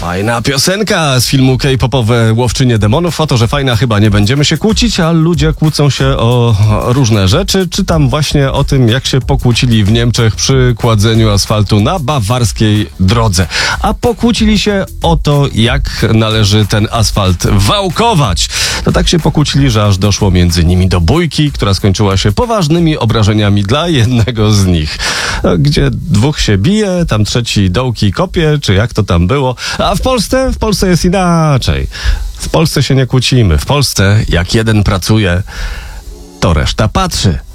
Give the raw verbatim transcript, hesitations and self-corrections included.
Fajna piosenka z filmu K-popowe Łowczynie Demonów. O to, że fajna, chyba nie będziemy się kłócić, a ludzie kłócą się o różne rzeczy. Czytam właśnie o tym, jak się pokłócili w Niemczech przy kładzeniu asfaltu na bawarskiej drodze. A pokłócili się o to, jak należy ten asfalt wałkować. To tak się pokłócili, że aż doszło między nimi do bójki, która skończyła się poważnymi obrażeniami dla jednego z nich. Gdzie dwóch się bije, tam trzeci dołki kopie, czy jak to tam było. A w Polsce? W Polsce jest inaczej. W Polsce się nie kłócimy. W Polsce, jak jeden pracuje, to reszta patrzy.